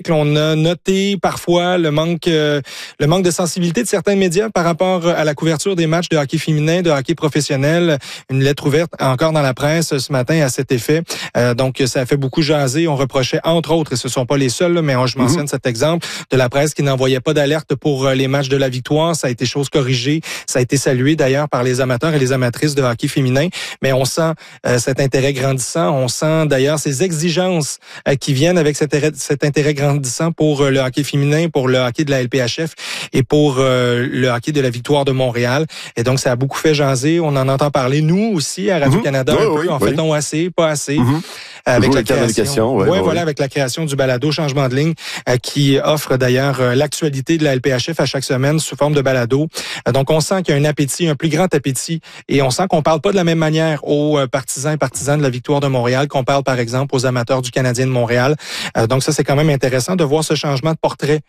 article, on a noté parfois le manque de sensibilité de certains médias par rapport à la couverture des matchs de hockey féminin, de hockey professionnel. Une lettre ouverte encore dans la presse ce matin à cet effet. Donc, ça a fait beaucoup jaser. On reprochait, entre autres, et ce ne sont pas les seuls, là, mais je mentionne cet exemple, de la presse qui n'envoyait pas d'alerte pour les matchs de la victoire. Ça a été chose corrigée. Ça a été salué d'ailleurs par les amateurs et les amatrices de hockey féminin. Mais on sent cet intérêt grandissant. On sent d'ailleurs ces exigences qui viennent avec cet intérêt grandissant pour le hockey féminin, pour le hockey de la LPHF et pour le hockey de la Victoire de Montréal. Et donc, ça a beaucoup fait jaser. On en entend parler, nous aussi, à Radio-Canada, fait-on assez, pas assez. Avec la création, avec la création du balado Changement de ligne, qui offre d'ailleurs l'actualité de la LPHF à chaque semaine sous forme de balado. Donc, on sent qu'il y a un appétit, un plus grand appétit, et on sent qu'on parle pas de la même manière aux partisans et partisanes de la Victoire de Montréal qu'on parle, par exemple, aux amateurs du Canadien de Montréal. Donc, ça, c'est quand même intéressant de voir ce changement de portrait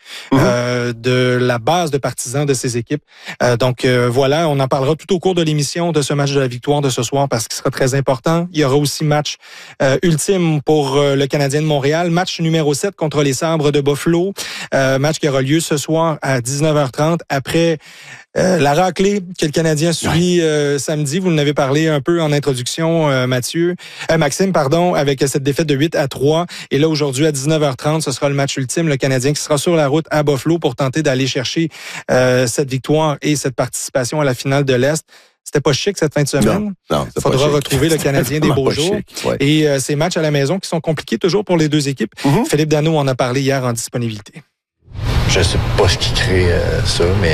de la base de partisans de ces équipes. Donc, voilà, on en parlera tout au cours de l'émission de ce match de la Victoire de ce soir parce qu'il sera très important. Il y aura aussi match ultime pour le Canadien de Montréal, match numéro 7 contre les Sabres de Buffalo, match qui aura lieu ce soir à 19h30 après la raclée que le Canadien subit samedi. Vous en avez parlé un peu en introduction, Maxime, avec cette défaite de 8-3. Et là, aujourd'hui, à 19h30, ce sera le match ultime. Le Canadien qui sera sur la route à Buffalo pour tenter d'aller chercher cette victoire et cette participation à la finale de l'Est. C'était pas chic cette fin de semaine. Non, il faudra retrouver le Canadien des beaux jours. Et ces matchs à la maison qui sont compliqués toujours pour les deux équipes. Philippe Danault en a parlé hier en disponibilité. Je sais pas ce qui crée ça, mais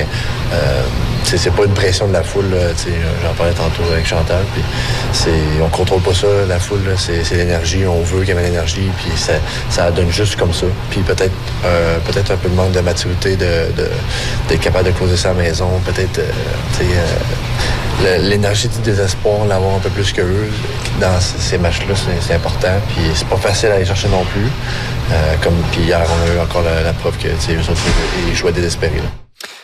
c'est pas une pression de la foule. J'en parlais tantôt avec Chantal. Puis on contrôle pas ça, la foule. C'est l'énergie. On veut qu'il y ait de l'énergie. Puis ça donne juste comme ça. Puis peut-être un peu de manque de maturité d'être capable de closer ça à la maison. Peut-être l'énergie du désespoir, l'avoir un peu plus que eux. Dans ces matchs-là, c'est important. Puis c'est pas facile à aller chercher non plus. Puis hier, on a eu encore la preuve que eux autres, ils jouaient désespérés. Là.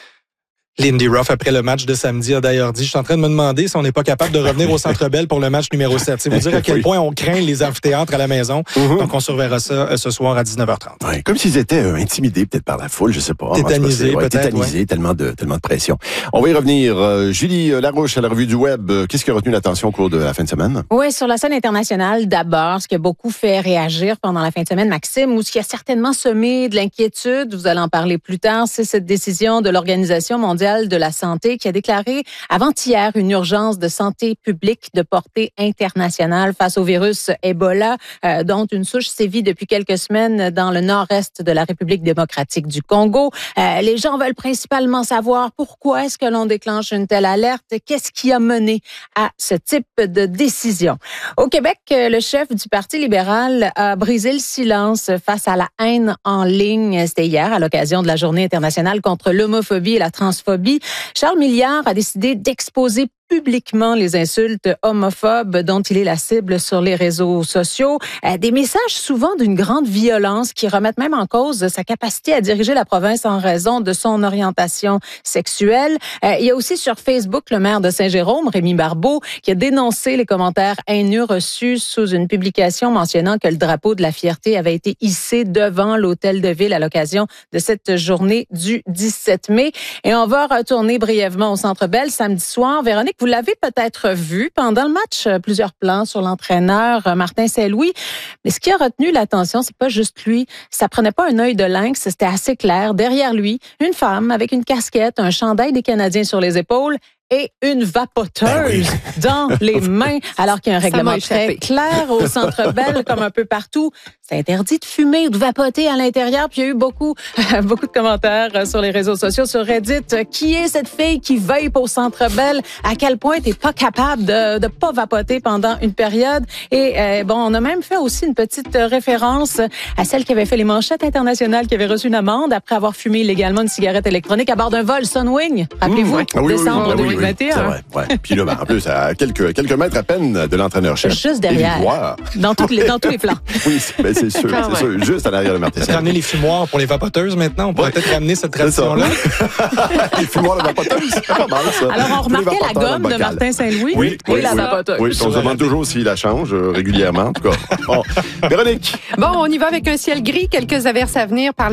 Lindy Ruff, après le match de samedi, a d'ailleurs dit, je suis en train de me demander si on n'est pas capable de revenir au Centre Bell pour le match numéro 7. C'est vous dire à quel point on craint les amphithéâtres à la maison. Donc, on surveillera ça ce soir à 19h30. Ouais, comme s'ils étaient intimidés peut-être par la foule, je sais pas. Tétanisés, peut-être. Tétanisés, tellement de pression. On va y revenir. Julie Larouche, à la revue du Web, qu'est-ce qui a retenu l'attention au cours de la fin de semaine? Oui, sur la scène internationale, d'abord, ce qui a beaucoup fait réagir pendant la fin de semaine, Maxime, ou ce qui a certainement semé de l'inquiétude, vous allez en parler plus tard, c'est cette décision de l'Organisation mondiale de la santé qui a déclaré avant-hier une urgence de santé publique de portée internationale face au virus Ebola, dont une souche sévit depuis quelques semaines dans le nord-est de la République démocratique du Congo. Les gens veulent principalement savoir pourquoi est-ce que l'on déclenche une telle alerte, qu'est-ce qui a mené à ce type de décision. Au Québec, le chef du Parti libéral a brisé le silence face à la haine en ligne. C'était hier à l'occasion de la Journée internationale contre l'homophobie et la transphobie. Charles Milliard a décidé d'exposer publiquement les insultes homophobes dont il est la cible sur les réseaux sociaux. Des messages souvent d'une grande violence qui remettent même en cause sa capacité à diriger la province en raison de son orientation sexuelle. Il y a aussi sur Facebook le maire de Saint-Jérôme, Rémi Barbeau, qui a dénoncé les commentaires haineux reçus sous une publication mentionnant que le drapeau de la fierté avait été hissé devant l'hôtel de ville à l'occasion de cette journée du 17 mai. Et on va retourner brièvement au Centre Bell samedi soir. Véronique, vous l'avez peut-être vu pendant le match, plusieurs plans sur l'entraîneur Martin Saint-Louis. Mais ce qui a retenu l'attention, c'est pas juste lui. Ça prenait pas un œil de lynx, c'était assez clair. Derrière lui, une femme avec une casquette, un chandail des Canadiens sur les épaules et une vapoteuse dans les mains, alors qu'il y a un règlement très clair au Centre Bell, comme un peu partout. C'est interdit de fumer ou de vapoter à l'intérieur. Puis il y a eu beaucoup de commentaires sur les réseaux sociaux, sur Reddit. Qui est cette fille qui vape au Centre Bell? À quel point t'es pas capable de pas vapoter pendant une période? Et on a même fait aussi une petite référence à celle qui avait fait les manchettes internationales, qui avait reçu une amende après avoir fumé illégalement une cigarette électronique à bord d'un vol Sunwing. Rappelez-vous, décembre 2021. C'est vrai, ouais. Puis là, en plus, à quelques mètres à peine de l'entraîneur-chef. Juste derrière. Dans tous les plans. Oui, c'est sûr. Juste à l'arrière de Martin Saint-Louis. Ramener les fumoirs pour les vapoteuses maintenant. On pourrait peut-être ramener cette tradition-là. Les fumoirs de vapoteuses, c'est pas mal, ça. Alors, on remarquait la gomme de Martin Saint-Louis et la vapoteuse. Oui, on se demande toujours s'il la change régulièrement, en tout cas. Bon. Véronique. Bon, on y va avec un ciel gris, quelques averses à venir par